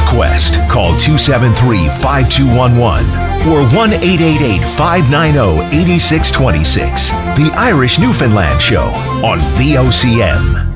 request, call 273-5211 or 1-888-590-8626. The Irish Newfoundland Show on VOCM.